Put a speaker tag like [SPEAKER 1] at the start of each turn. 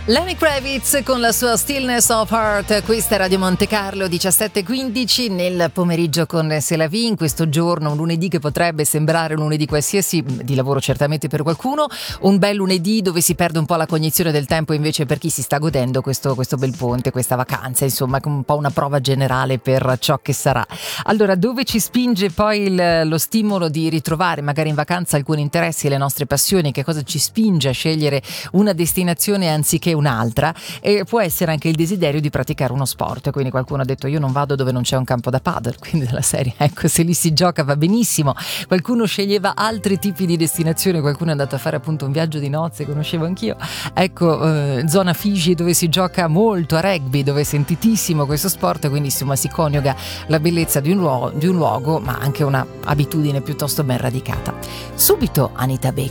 [SPEAKER 1] Lenny Kravitz con la sua Stillness of Heart. Questa è Radio Monte Carlo, 17:15 nel pomeriggio con C'est la vie. In questo giorno, un lunedì che potrebbe sembrare un lunedì qualsiasi, di lavoro certamente per qualcuno, un bel lunedì dove si perde un po' la cognizione del tempo invece per chi si sta godendo questo bel ponte, questa vacanza, insomma un po' una prova generale per ciò che sarà. Allora, dove ci spinge poi lo stimolo di ritrovare magari in vacanza alcuni interessi, le nostre passioni, che cosa ci spinge a scegliere una destinazione anziché un'altra, e può essere anche il desiderio di praticare uno sport. Quindi qualcuno ha detto: io non vado dove non c'è un campo da padel, quindi della serie, ecco, se lì si gioca va benissimo. Qualcuno sceglieva altri tipi di destinazione, qualcuno è andato a fare appunto un viaggio di nozze, conoscevo anch'io, ecco, zona Figi dove si gioca molto a rugby, dove è sentitissimo questo sport, quindi insomma si coniuga la bellezza di un luogo ma anche una abitudine piuttosto ben radicata. Subito Anita Baker.